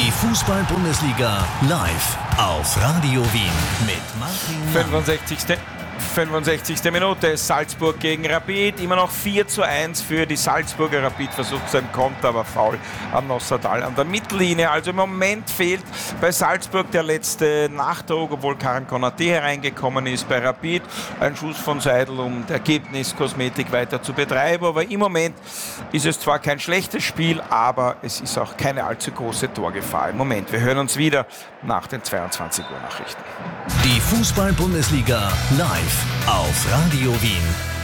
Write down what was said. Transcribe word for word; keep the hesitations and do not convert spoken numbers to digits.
Die Fußball-Bundesliga live auf Radio Wien mit Martin Lang. fünfundsechzigste fünfundsechzigste Minute, Salzburg gegen Rapid, immer noch vier zu eins für die Salzburger. Rapid versucht seinen Konter, aber faul am Nossadal an der Mittellinie. Also im Moment fehlt bei Salzburg der letzte Nachdruck, obwohl Karan Konate hereingekommen ist. Bei Rapid ein Schuss von Seidel, um die Ergebniskosmetik weiter zu betreiben. Aber im Moment ist es zwar kein schlechtes Spiel, aber es ist auch keine allzu große Torgefahr im Moment. Wir hören uns wieder nach den zweiundzwanzig Uhr Nachrichten. Die Fußball-Bundesliga live auf Radio Wien.